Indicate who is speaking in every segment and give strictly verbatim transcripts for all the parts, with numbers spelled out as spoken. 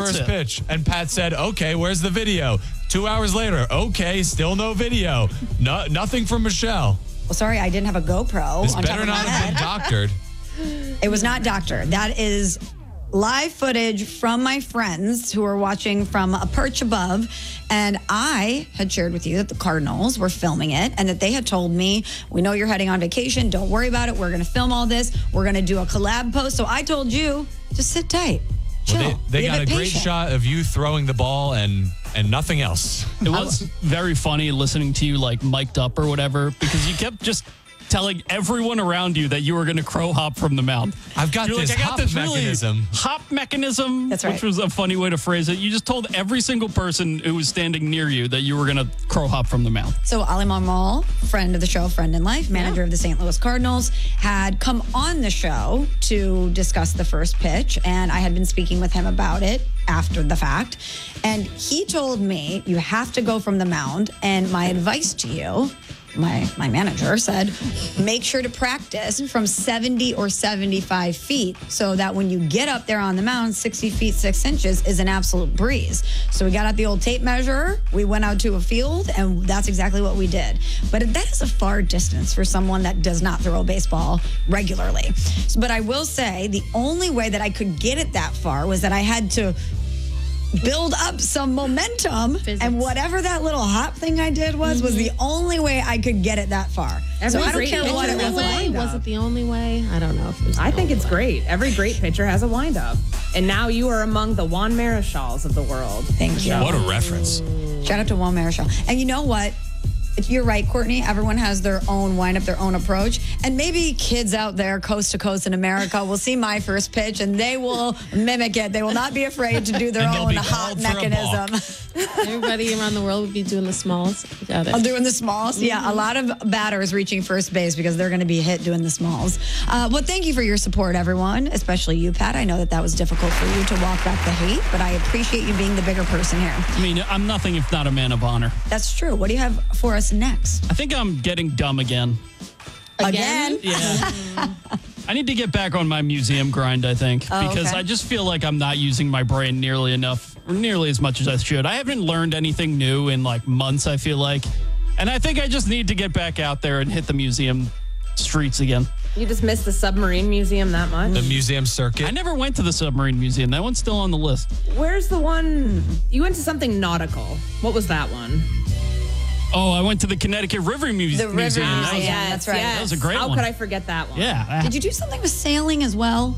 Speaker 1: first
Speaker 2: it.
Speaker 1: pitch. And Pat said, okay, where's the video? Two hours later, okay, still no video. No, nothing from Michelle.
Speaker 3: Well, sorry, I didn't have a GoPro.
Speaker 1: This
Speaker 3: on top
Speaker 1: better
Speaker 3: of my
Speaker 1: not have
Speaker 3: head.
Speaker 1: been doctored.
Speaker 3: It was not doctored. That is live footage from my friends who were watching from a perch above. And I had shared with you that the Cardinals were filming it and that they had told me, we know you're heading on vacation. Don't worry about it. We're going to film all this. We're going to do a collab post. So I told you, just sit tight. Chill.
Speaker 1: Well, they they
Speaker 3: Be
Speaker 1: got a
Speaker 3: bit
Speaker 1: great
Speaker 3: patient.
Speaker 1: shot of you throwing the ball and and nothing else.
Speaker 2: It was very funny listening to you like mic'd up or whatever because you kept just telling everyone around you that you were going to crow hop from the mound.
Speaker 1: I've got
Speaker 2: You're
Speaker 1: this
Speaker 2: like, I got
Speaker 1: hop
Speaker 2: this
Speaker 1: mechanism.
Speaker 2: Really hop mechanism,
Speaker 3: That's right.
Speaker 2: which was a funny way to phrase it. You just told every single person who was standing near you that you were going to crow hop from the mound.
Speaker 3: So Ali Marmal, friend of the show, friend in life, manager of the Saint Louis Cardinals, had come on the show to discuss the first pitch, and I had been speaking with him about it after the fact. And he told me, you have to go from the mound, and my advice to you, my my manager said, make sure to practice from seventy or seventy-five feet so that when you get up there on the mound, sixty feet, six inches is an absolute breeze. So we got out the old tape measure, we went out to a field, and that's exactly what we did. But that is a far distance for someone that does not throw a baseball regularly. So, but I will say the only way that I could get it that far was that I had to build up some momentum,
Speaker 4: Physics.
Speaker 3: and whatever that little hop thing I did was was the only way I could get it that far.
Speaker 4: Every
Speaker 3: so I don't
Speaker 4: great
Speaker 3: care
Speaker 4: pitcher
Speaker 3: what it
Speaker 4: has
Speaker 3: was
Speaker 4: a
Speaker 3: like.
Speaker 4: wind up. Was it the only way? I don't know if it was. The
Speaker 5: I think
Speaker 4: only
Speaker 5: it's
Speaker 4: way.
Speaker 5: great. Every great pitcher has a windup. And now you are among the Juan Marichals of the world.
Speaker 3: Thank you.
Speaker 1: What a reference.
Speaker 3: Shout out to Juan Marichal. And you know what? You're right, Courtney. Everyone has their own wind-up, their own approach. And maybe kids out there, coast to coast in America, will see my first pitch and they will mimic it. They will not be afraid to do their
Speaker 1: And they'll
Speaker 3: own
Speaker 1: be
Speaker 3: hop
Speaker 1: called for a
Speaker 3: mechanism.
Speaker 4: Everybody around the world would be doing the smalls. Got it.
Speaker 3: I'm doing the smalls. Yeah, a lot of batters reaching first base because they're going to be hit doing the smalls. Uh, well, thank you for your support, everyone, especially you, Pat. I know that that was difficult for you to walk back the hate, but I appreciate you being the bigger person here.
Speaker 2: I mean, I'm nothing if not a man of honor.
Speaker 3: That's true. What do you have for us next?
Speaker 2: I think I'm getting dumb again.
Speaker 3: Again?
Speaker 2: Yeah. I need to get back on my museum grind, I think,
Speaker 3: Oh,
Speaker 2: because
Speaker 3: okay.
Speaker 2: I just feel like I'm not using my brain nearly enough, or nearly as much as I should. I haven't learned anything new in like months, I feel like. And I think I just need to get back out there and hit the museum streets again.
Speaker 5: You just missed the submarine museum that much?
Speaker 1: The museum circuit.
Speaker 2: I never went to the submarine museum. That one's still on the list.
Speaker 5: Where's the one? You went to something nautical. What was that one?
Speaker 2: Oh, I went to the Connecticut River Muse-
Speaker 3: The River
Speaker 2: Museum. That was,
Speaker 3: Museum. Yeah, that's right.
Speaker 5: Yes.
Speaker 2: That was a great
Speaker 5: How
Speaker 2: one.
Speaker 5: could I forget that one?
Speaker 2: yeah.
Speaker 3: Did you do something with sailing as well?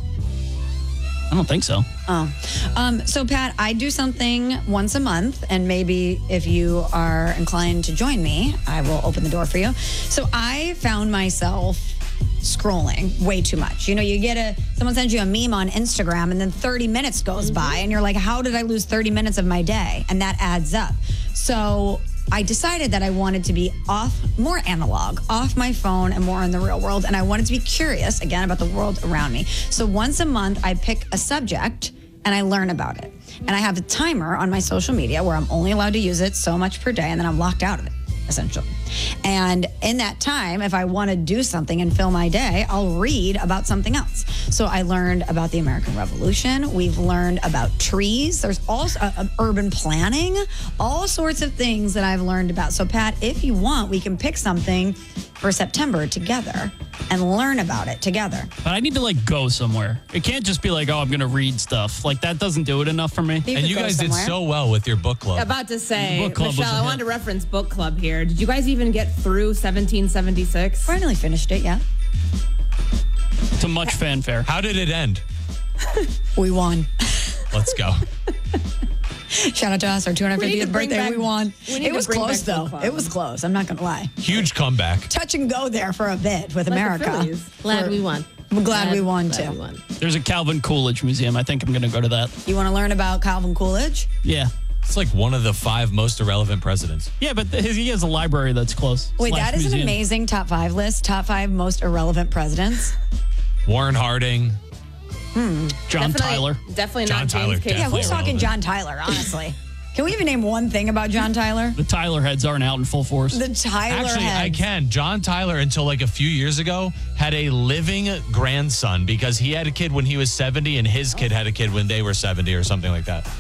Speaker 2: I don't think so.
Speaker 3: Oh, um, so Pat, I do something once a month, and maybe if you are inclined to join me, I will open the door for you. So I found myself scrolling way too much. You know, you get a someone sends you a meme on Instagram, and then thirty minutes goes by, and you're like, "How did I lose thirty minutes of my day?" And that adds up. So I decided that I wanted to be off, more analog, off my phone and more in the real world. And I wanted to be curious, again, about the world around me. So once a month, I pick a subject and I learn about it. And I have a timer on my social media where I'm only allowed to use it so much per day, and then I'm locked out of it, essentially. And in that time, if I want to do something and fill my day, I'll read about something else. So I learned about the American Revolution. We've learned about trees. There's also uh, uh, urban planning, all sorts of things that I've learned about. So Pat, if you want, we can pick something for September together and learn about it together.
Speaker 2: But I need to like go somewhere. It can't just be like, oh, I'm going to read stuff. Like that doesn't do it enough for me.
Speaker 3: You
Speaker 1: and
Speaker 3: could
Speaker 1: you
Speaker 3: go
Speaker 1: guys
Speaker 3: somewhere.
Speaker 1: did so well with your book club.
Speaker 5: About to say,
Speaker 2: Book club was
Speaker 5: Michelle,
Speaker 2: a
Speaker 5: I
Speaker 2: hit.
Speaker 5: wanted to reference book club here. Did you guys even get through seventeen seventy-six?
Speaker 3: Finally finished it, yeah.
Speaker 2: To much fanfare.
Speaker 1: How did it end?
Speaker 3: We won.
Speaker 1: Let's go.
Speaker 3: Shout out to us, our two hundred
Speaker 5: We need
Speaker 3: fiftieth
Speaker 5: to bring
Speaker 3: birthday.
Speaker 5: back-
Speaker 3: we won.
Speaker 5: we need
Speaker 3: It
Speaker 5: to
Speaker 3: was
Speaker 5: bring
Speaker 3: close,
Speaker 5: back book
Speaker 3: though.
Speaker 5: club.
Speaker 3: It was close. I'm not going to lie.
Speaker 1: Huge comeback.
Speaker 3: Touch and go there for a bit with
Speaker 5: Like the
Speaker 3: America.
Speaker 5: Phillies.
Speaker 4: Glad we won.
Speaker 3: I'm glad we won,
Speaker 4: glad
Speaker 3: too.
Speaker 4: we won.
Speaker 2: There's a Calvin Coolidge museum. I think I'm going to go to that.
Speaker 3: You want to learn about Calvin Coolidge?
Speaker 2: Yeah.
Speaker 1: It's like one of the five most irrelevant presidents.
Speaker 2: Yeah, but his, he has a library that's close.
Speaker 3: Wait,
Speaker 2: Slash
Speaker 3: that is an
Speaker 2: museum.
Speaker 3: amazing top five list. Top five most irrelevant presidents.
Speaker 1: Warren Harding.
Speaker 2: John
Speaker 5: Definitely-
Speaker 2: Tyler.
Speaker 5: Definitely
Speaker 1: John
Speaker 5: not
Speaker 1: Tyler,
Speaker 5: James K.
Speaker 3: Yeah,
Speaker 1: definitely.
Speaker 3: who's talking
Speaker 1: irrelevant.
Speaker 3: John Tyler, honestly? Can we even name one thing about John Tyler?
Speaker 2: The Tyler heads aren't out in full force.
Speaker 3: The Tyler
Speaker 1: Actually, I
Speaker 3: heads.
Speaker 1: can. John Tyler, until like a few years ago, had a living grandson because he had a kid when he was seventy and his kid had a kid when they were seventy or something like that.